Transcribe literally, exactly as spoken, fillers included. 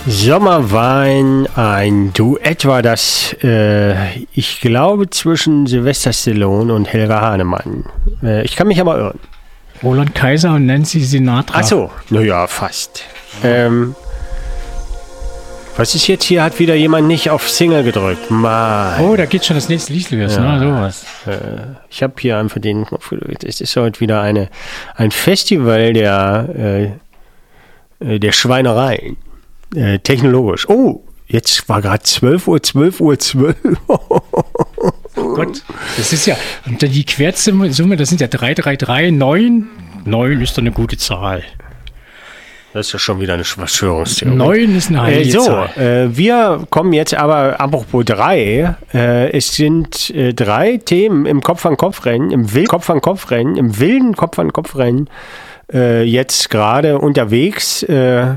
Sommerwein, ein Duett war das, äh, ich glaube, zwischen Sylvester Stallone und Helga Hahnemann. Äh, ich kann mich aber irren. Roland Kaiser und Nancy Sinatra. Ach so, naja, fast. Ähm, was ist jetzt hier? Hat wieder jemand nicht auf Single gedrückt? Mann. Oh, da geht schon das nächste Lied los, Ja. ne? Sowas. Äh, ich habe hier einfach den Knopf gedrückt. Es ist heute wieder eine, ein Festival der, äh, der Schweinereien. Äh, technologisch. Oh, jetzt war gerade zwölf Uhr, zwölf Uhr, zwölf. Gott, das ist ja, und dann die Quersumme, Summe, das sind ja drei drei drei, neun. neun ist doch eine gute Zahl. Das ist ja schon wieder eine Verschwörungstheorie. neun ist eine heilige Äh, so, Zahl. äh, wir kommen jetzt aber, apropos drei, äh, es sind äh, drei Themen im Kopf-an-Kopf-Rennen, im wilden Kopf-an-Kopf-Rennen, im wilden Kopf-an-Kopf-Rennen, äh, jetzt gerade unterwegs. Äh,